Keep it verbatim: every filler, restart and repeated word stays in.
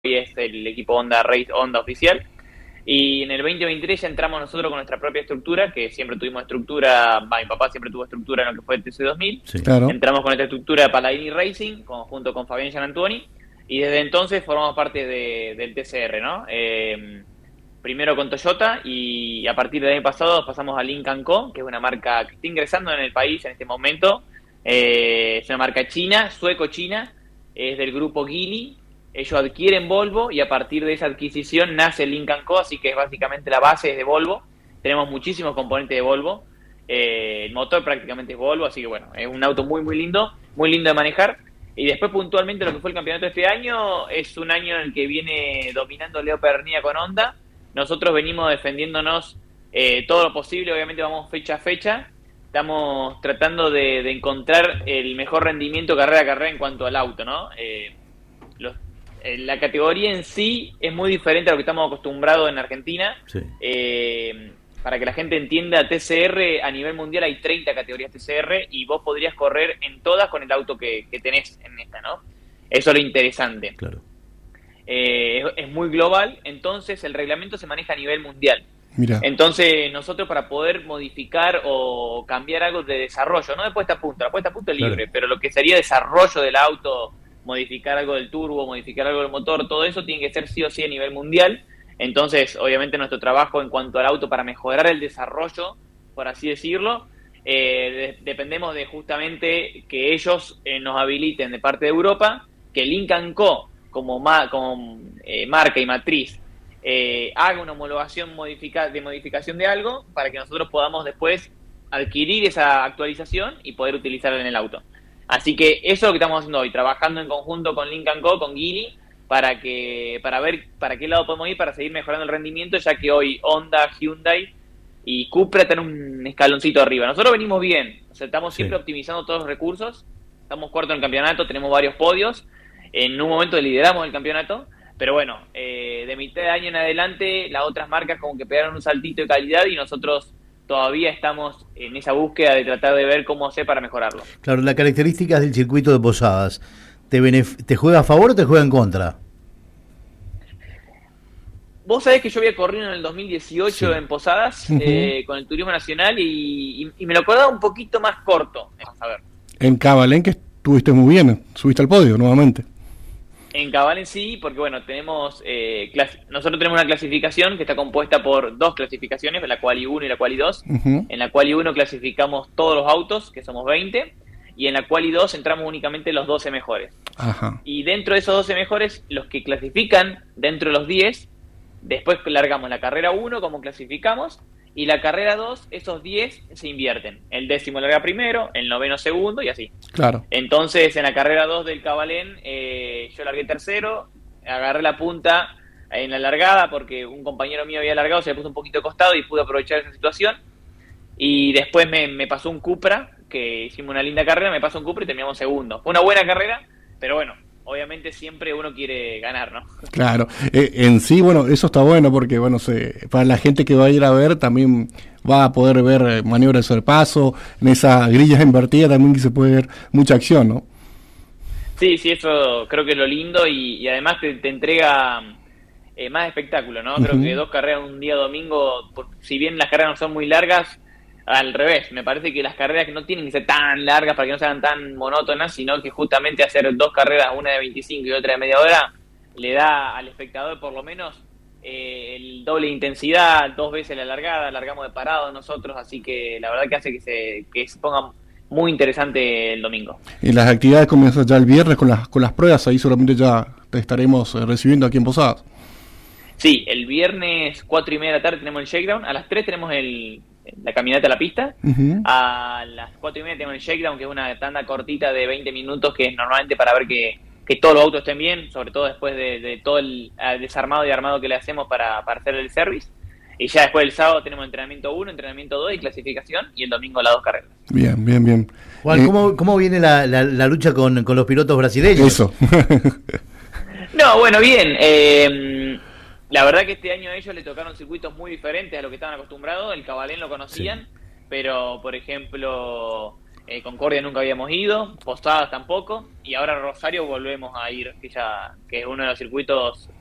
hoy es el equipo Honda Race Honda oficial. Y en el veinte veintitrés ya entramos nosotros con nuestra propia estructura, que siempre tuvimos estructura, bah, mi papá siempre tuvo estructura en lo que fue el T C dos mil. Sí. Claro. Entramos con esta estructura de Paladini Racing, con, junto con Fabián Gianantoni, y desde entonces formamos parte de, del T C R, ¿no? Eh, primero con Toyota, y a partir del año pasado pasamos a Lynk and Co, que es una marca que está ingresando en el país en este momento. Eh, es una marca china, sueco-china, es del grupo Geely. Ellos adquieren Volvo y a partir de esa adquisición nace Lynk and Co, así que es básicamente la base es de Volvo. Tenemos muchísimos componentes de Volvo. Eh, el motor prácticamente es Volvo, así que bueno, es un auto muy muy lindo, muy lindo de manejar. Y después puntualmente lo que fue el campeonato de este año es un año en el que viene dominando Leo Pernía con Honda. Nosotros venimos defendiéndonos eh, todo lo posible, obviamente vamos fecha a fecha. Estamos tratando de, de encontrar el mejor rendimiento carrera a carrera en cuanto al auto, ¿no? Eh, los La categoría en sí es muy diferente a lo que estamos acostumbrados en Argentina. Sí. Eh, para que la gente entienda, T C R a nivel mundial hay treinta categorías T C R y vos podrías correr en todas con el auto que, que tenés en esta, ¿no? Eso es lo interesante. Claro. Eh, es, es muy global, entonces el reglamento se maneja a nivel mundial. Mirá. Entonces nosotros para poder modificar o cambiar algo de desarrollo, no de puesta a punto, la puesta a punto es libre, Claro. pero lo que sería desarrollo del auto, modificar algo del turbo, modificar algo del motor, todo eso tiene que ser sí o sí a nivel mundial. Entonces, obviamente nuestro trabajo en cuanto al auto para mejorar el desarrollo, por así decirlo, eh, de, dependemos de justamente que ellos eh, nos habiliten de parte de Europa, que Lynk and Co como, ma, como eh, marca y matriz eh, haga una homologación modifica, de modificación de algo para que nosotros podamos después adquirir esa actualización y poder utilizarla en el auto. Así que eso es lo que estamos haciendo hoy, trabajando en conjunto con Lynk and Co, con Geely, para que para ver para qué lado podemos ir para seguir mejorando el rendimiento, ya que hoy Honda, Hyundai y Cupra están un escaloncito arriba. Nosotros venimos bien, o sea, estamos siempre Sí. optimizando todos los recursos, estamos cuarto en el campeonato, tenemos varios podios, en un momento lideramos el campeonato, pero bueno, eh, de mitad de año en adelante las otras marcas como que pegaron un saltito de calidad y nosotros todavía estamos en esa búsqueda de tratar de ver cómo hacer para mejorarlo. Claro, las características del circuito de Posadas, ¿te, benef- ¿te juega a favor o te juega en contra? Vos sabés que yo había corrido en el dos mil dieciocho Sí. en Posadas Ujú. eh, con el Turismo Nacional y, y, y me lo acordaba un poquito más corto. Vamos a ver. En Cabalén, que estuviste muy bien, subiste al podio nuevamente. En Cabalén sí, porque bueno, tenemos eh, clas- nosotros tenemos una clasificación que está compuesta por dos clasificaciones, la Quali uno y la Quali dos. Ujú. En la Quali uno clasificamos todos los autos, que somos veinte, y en la Quali dos entramos únicamente los doce mejores. Ajá. Y dentro de esos doce mejores, los que clasifican dentro de los diez, después largamos la carrera uno como clasificamos, y la carrera dos, esos diez se invierten. El décimo larga primero, el noveno segundo y así. Claro. Entonces, en la carrera dos del Cabalén, eh, yo largué tercero, agarré la punta en la largada porque un compañero mío había largado, se le puso un poquito de costado y pude aprovechar esa situación. Y después me, me pasó un Cupra, que hicimos una linda carrera, me pasó un Cupra y terminamos segundo. Fue una buena carrera, pero bueno, obviamente siempre uno quiere ganar, ¿no? Claro, eh, en sí, bueno, eso está bueno porque, bueno, se, para la gente que va a ir a ver también va a poder ver eh, maniobras de sorpaso, en esas grillas invertidas también que se puede ver mucha acción, ¿no? Sí, sí, eso creo que es lo lindo y, y además te, te entrega eh, más espectáculo, ¿no? Creo Ujú. que dos carreras un día domingo, por- si bien las carreras no son muy largas, al revés, me parece que las carreras que no tienen que ser tan largas para que no sean tan monótonas, sino que justamente hacer dos carreras, una de veinticinco y otra de media hora, le da al espectador por lo menos eh, el doble de intensidad, dos veces la largada, largamos de parado nosotros, así que la verdad que hace que se, que se ponga muy interesante el domingo. Y las actividades comienzan ya el viernes con las con las pruebas, ahí seguramente ya te estaremos eh, recibiendo aquí en Posadas. Sí, el viernes cuatro y media de la tarde tenemos el shakedown, a las tres tenemos el, la caminata a la pista, Ujú. a las cuatro y media tenemos el shakedown, que es una tanda cortita de veinte minutos, que es normalmente para ver que, que todos los autos estén bien, sobre todo después de, de todo el eh, desarmado y armado que le hacemos para, para hacer el service. Y ya después el sábado tenemos entrenamiento uno, entrenamiento dos y clasificación, y el domingo las dos carreras. Bien, bien, bien. Juan, Eh, ¿cómo, cómo viene la, la, la lucha con, con los pilotos brasileños? Eso. No, bueno, bien. Eh, la verdad que este año a ellos le tocaron circuitos muy diferentes a lo que estaban acostumbrados. El Cabalén lo conocían, Sí. pero por ejemplo Eh, Concordia nunca habíamos ido, Posadas tampoco, y ahora Rosario volvemos a ir, que ya que es uno de los circuitos